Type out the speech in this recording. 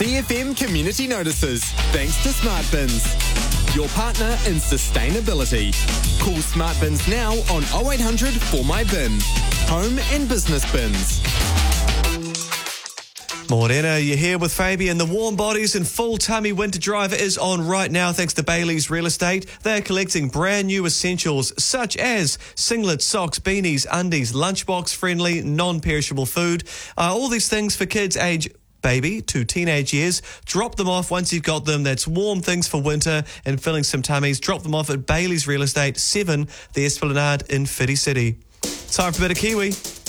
CFM Community Notices, thanks to Smart Bins, your partner in sustainability. Call Smart Bins now on 0800 For My Bin. Home and business bins. Morena, you're here with Fabian. The Warm Bodies and Full Tummy Winter Drive is on right now thanks to Bailey's Real Estate. They're collecting brand new essentials such as singlets, socks, beanies, undies, lunchbox friendly, non-perishable food. All these things for kids age baby to teenage years. Drop them off once you've got them. That's warm things for winter and filling some tummies. Drop them off at Bailey's Real Estate, 7 The Esplanade in Whiti City. Time for a bit of Kiwi.